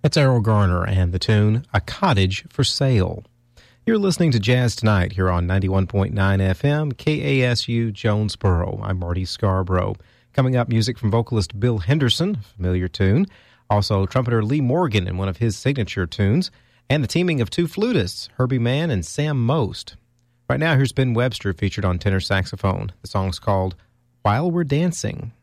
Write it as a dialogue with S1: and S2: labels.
S1: That's Errol Garner and the tune, A Cottage for Sale. You're listening to Jazz Tonight here on 91.9 FM, KASU Jonesboro. I'm Marty Scarborough. Coming up, music from vocalist Bill Henderson, a familiar tune. Also, trumpeter Lee Morgan in one of his signature tunes. And the teaming of two flutists, Herbie Mann and Sam Most. Right now, here's Ben Webster featured on tenor saxophone. The song's called While We're Dancing.